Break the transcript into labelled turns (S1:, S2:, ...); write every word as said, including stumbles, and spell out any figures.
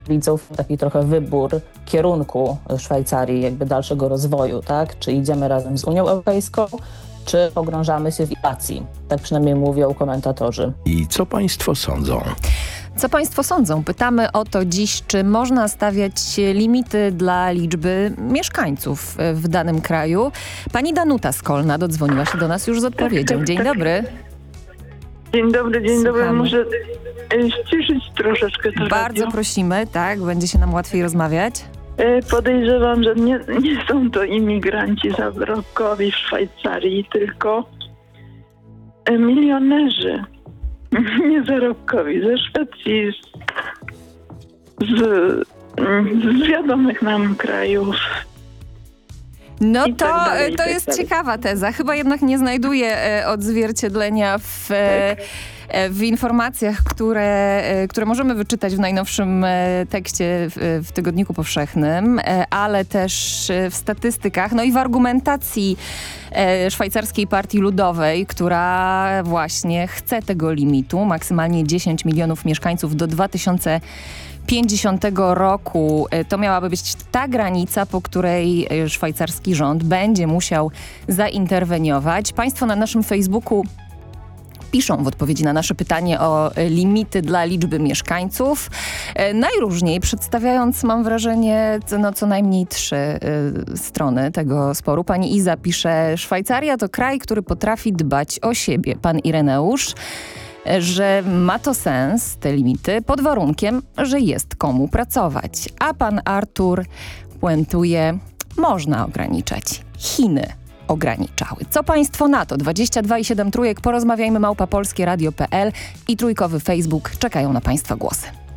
S1: widzów taki trochę wybór kierunku Szwajcarii, jakby dalszego rozwoju, tak? Czy idziemy razem z Unią Europejską, czy pogrążamy się w inflacji. Tak przynajmniej mówią komentatorzy.
S2: I co państwo sądzą?
S3: Co państwo sądzą? Pytamy o to dziś, czy można stawiać limity dla liczby mieszkańców w danym kraju. Pani Danuta Skolna dodzwoniła się do nas już z odpowiedzią. Dzień dobry.
S4: Dzień dobry, dzień
S3: Słuchamy.
S4: dobry. Muszę e, ściszyć troszeczkę to
S3: Bardzo
S4: radio.
S3: prosimy, tak, będzie się nam łatwiej rozmawiać.
S4: E, Podejrzewam, że nie, nie są to imigranci zarobkowi w Szwajcarii, tylko e, milionerzy. Nie zarobkowi, ze Szwecji, z, z, z wiadomych nam krajów.
S3: No
S4: I
S3: to,
S4: tak dalej, i
S3: to
S4: tak
S3: jest
S4: dalej.
S3: ciekawa teza. Chyba jednak nie znajduje e, odzwierciedlenia w, e, e, w informacjach, które, e, które możemy wyczytać w najnowszym e, tekście w, w Tygodniku Powszechnym, e, ale też e, w statystykach, no i w argumentacji e, szwajcarskiej Partii Ludowej, która właśnie chce tego limitu, maksymalnie dziesięć milionów mieszkańców do dwa tysiące pięćdziesiątego roku. To miałaby być ta granica, po której szwajcarski rząd będzie musiał zainterweniować. Państwo na naszym Facebooku piszą w odpowiedzi na nasze pytanie o limity dla liczby mieszkańców. Najróżniej przedstawiając, mam wrażenie, no co najmniej trzy y, strony tego sporu. Pani Iza pisze: Szwajcaria to kraj, który potrafi dbać o siebie. Pan Ireneusz, że ma to sens, te limity, pod warunkiem, że jest komu pracować. A pan Artur puentuje: można ograniczać. Chiny ograniczały. Co państwo na to? dwadzieścia dwa i siedem trójek, porozmawiajmy małpa polskie radio kropka p l i trójkowy Facebook czekają na państwa głosy.